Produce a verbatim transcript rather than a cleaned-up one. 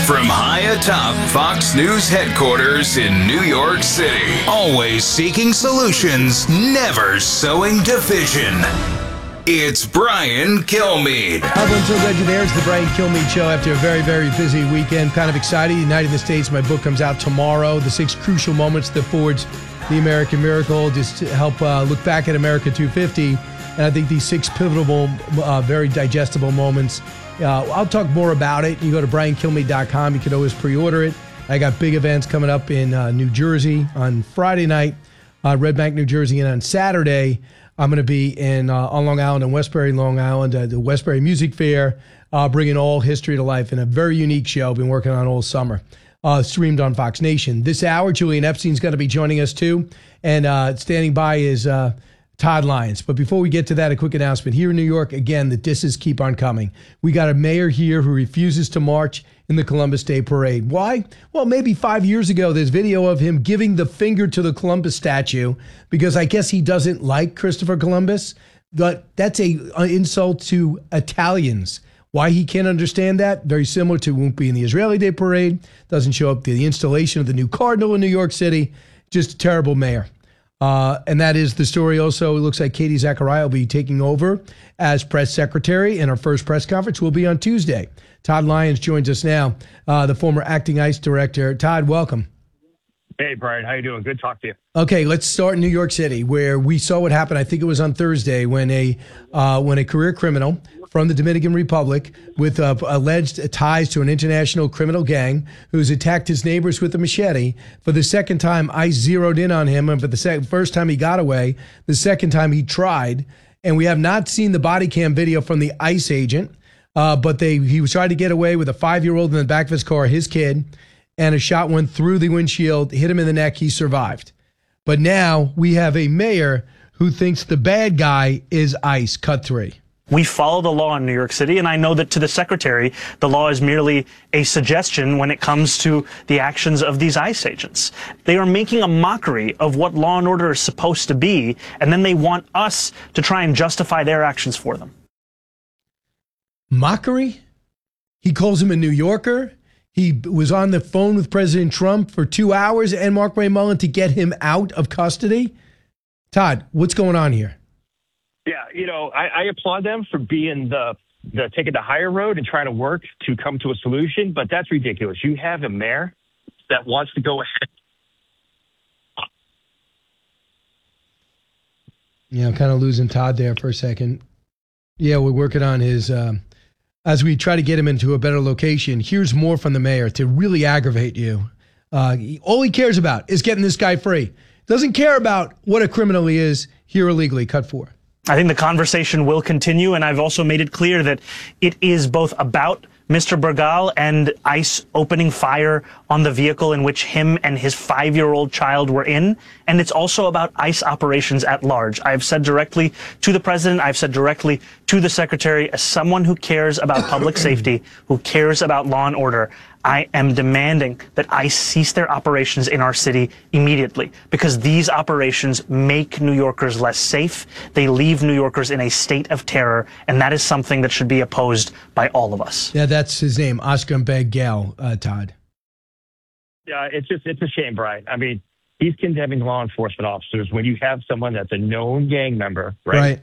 From high atop Fox News headquarters in New York City, always seeking solutions, never sowing division. It's Brian Kilmeade. Hi, everyone. So glad you're there. It's the Brian Kilmeade Show after a very, very busy weekend. Kind of excited. United the States. My book comes out tomorrow. The six crucial moments that forged the American miracle. Just to help uh, look back at America two fifty. And I think these six pivotal, uh, very digestible moments. Uh, I'll talk more about it. You go to brian kilmeade dot com. You can always pre-order it. I got big events coming up in uh, New Jersey on Friday night, uh, Red Bank, New Jersey, and on Saturday, I'm going to be in uh, on Long Island and Westbury, Long Island, uh, the Westbury Music Fair, uh, bringing all history to life in a very unique show I've been working on all summer, uh, streamed on Fox Nation. This hour, Julian Epstein's going to be joining us too, and uh, standing by is uh, Todd Lyons. But before we get to that, a quick announcement. Here in New York, again, the disses keep on coming. We got a mayor here who refuses to march in the Columbus Day Parade. Why? Well, maybe five years ago, there's video of him giving the finger to the Columbus statue because I guess he doesn't like Christopher Columbus. But that's a an insult to Italians. Why he can't understand that? Very similar to won't be in the Israeli Day Parade. Doesn't show up to the installation of the new cardinal in New York City. Just a terrible mayor. Uh, and that is the story. Also, it looks like Katie Zachariah will be taking over as press secretary, and our first press conference will be on Tuesday. Todd Lyons joins us now, uh, the former acting ICE director. Todd, welcome. Hey, Brian. How you doing? Good to talk to you. Okay, let's start in New York City, where we saw what happened. I think it was on Thursday when a uh, when a career criminal from the Dominican Republic with uh, alleged ties to an international criminal gang who's attacked his neighbors with a machete. For the second time, ICE zeroed in on him, and for the sec- first time he got away, the second time he tried. And we have not seen the body cam video from the ICE agent, uh, but they he was trying to get away with a five-year-old in the back of his car, his kid, and a shot went through the windshield, hit him in the neck, he survived. But now we have a mayor who thinks the bad guy is ICE. Cut three. We follow the law in New York City, and I know that to the secretary, the law is merely a suggestion when it comes to the actions of these ICE agents. They are making a mockery of what law and order is supposed to be, and then they want us to try and justify their actions for them. Mockery? He calls him a New Yorker. He was on the phone with President Trump for two hours and Mark Ray Mullen to get him out of custody. Todd, what's going on here? Yeah, you know, I, I applaud them for being the, the taking the higher road and trying to work to come to a solution, but that's ridiculous. You have a mayor that wants to go ahead. Yeah, I'm kind of losing Todd there for a second. Yeah, we're working on his, um, as we try to get him into a better location. Here's more from the mayor to really aggravate you. Uh, all he cares about is getting this guy free. Doesn't care about what a criminal he is here illegally. Cut four. I think the conversation will continue, and I've also made it clear that it is both about Mister Bergal and ICE opening fire on the vehicle in which him and his five-year-old child were in, and it's also about ICE operations at large. I've said directly to the president, I've said directly to the secretary, as someone who cares about public safety, who cares about law and order, I am demanding that ICE cease their operations in our city immediately, because these operations make New Yorkers less safe. They leave New Yorkers in a state of terror, and that is something that should be opposed by all of us. Yeah, that's his name, Oscar Begal, uh, Todd. Yeah, it's just, it's a shame, Brian. I mean, he's condemning law enforcement officers when you have someone that's a known gang member, right? Right.